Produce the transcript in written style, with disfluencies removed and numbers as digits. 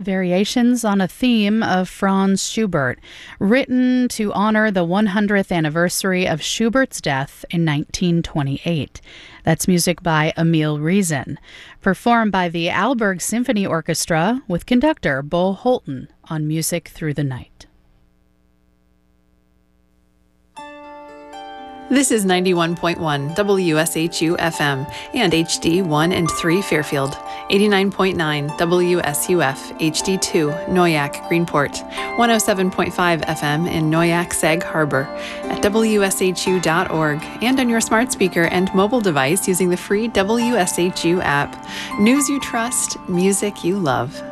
variations on a theme of Franz Schubert, written to honor the 100th anniversary of Schubert's death in 1928. That's music by Emil Reason, performed by the Aalborg Symphony Orchestra with conductor Bo Holten on Music Through the Night. This is 91.1 WSHU FM and HD 1 and 3 Fairfield, 89.9 WSUF HD2 Noyak Greenport, 107.5 FM in Noyak Sag Harbor, at WSHU.org, and on your smart speaker and mobile device using the free WSHU app. News you trust, music you love.